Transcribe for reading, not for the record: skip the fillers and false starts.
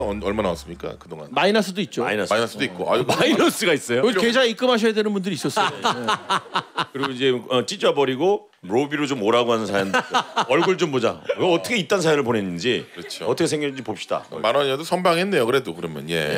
얼마 나왔습니까 그동안? 마이너스도 있죠. 마이너스도 있고. 아유, 마이너스가 있어요. 여기 계좌 입금하셔야 되는 분들이 있었어요. 그리고 이제 찢어버리고 로비로 좀 오라고 하는 사연. 얼굴 좀 보자. 어떻게 이딴 사연을 보냈는지, 그렇죠. 어떻게 생겼는지 봅시다. 10,000원이라도 선방했네요. 그래도 그러면 예.